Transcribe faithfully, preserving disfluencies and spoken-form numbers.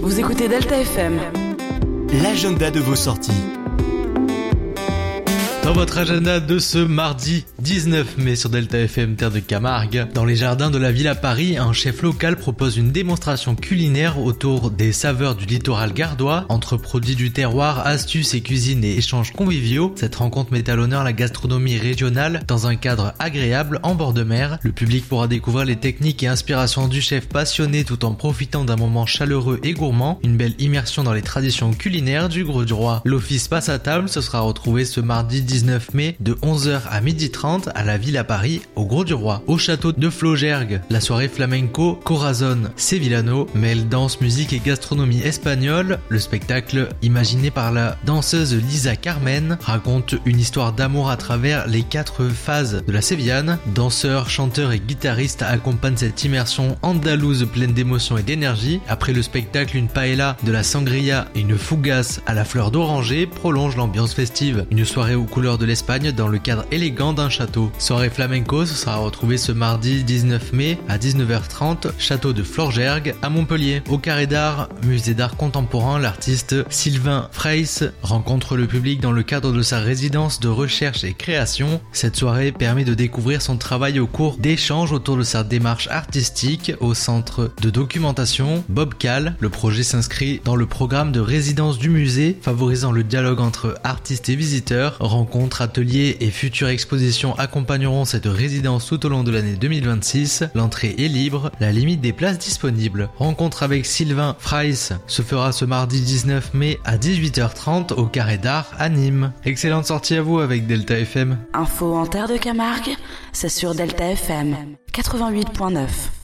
Vous écoutez Delta F M. L'agenda de vos sorties. Dans votre agenda de ce mardi dix-neuf mai sur Delta F M Terre de Camargue, dans les jardins de la ville à Paris, un chef local propose une démonstration culinaire autour des saveurs du littoral gardois, entre produits du terroir, astuces et cuisine et échanges conviviaux. Cette rencontre met à l'honneur la gastronomie régionale dans un cadre agréable en bord de mer. Le public pourra découvrir les techniques et inspirations du chef passionné tout en profitant d'un moment chaleureux et gourmand. Une belle immersion dans les traditions culinaires du Grau-du-Roi. L'office passe à table, ce sera retrouvé ce mardi dix-neuf mai de onze heures à midi trente à la ville à Paris, au Grau-du-Roi. Au château de Flaugergues, la soirée flamenco Corazon Sevillano mêle danse, musique et gastronomie espagnole. Le spectacle, imaginé par la danseuse Lisa Carmen, raconte une histoire d'amour à travers les quatre phases de la sévillane. Danseurs, chanteurs et guitaristes accompagnent cette immersion andalouse pleine d'émotion et d'énergie. Après le spectacle, une paella, de la sangria et une fougasse à la fleur d'oranger prolongent l'ambiance festive. Une soirée aux couleurs de l'Espagne dans le cadre élégant d'un château. Soirée flamenco, ce sera retrouvé ce mardi dix-neuf mai à dix-neuf heures trente, château de Flaugergues à Montpellier. Au Carré d'Art, musée d'art contemporain, l'artiste Sylvain Freyss rencontre le public dans le cadre de sa résidence de recherche et création. Cette soirée permet de découvrir son travail au cours d'échanges autour de sa démarche artistique au centre de documentation Bobcal. Le projet s'inscrit dans le programme de résidence du musée, favorisant le dialogue entre artistes et visiteurs. Rencontres, ateliers et futures expositions accompagneront cette résidence tout au long de l'année deux mille vingt-six. L'entrée est libre, la limite des places disponibles. Rencontre avec Sylvain Freyss se fera ce mardi dix-neuf mai à dix-huit heures trente au Carré d'Art à Nîmes. Excellente sortie à vous avec Delta F M. Info en Terre de Camargue, c'est sur Delta F M quatre-vingt-huit point neuf.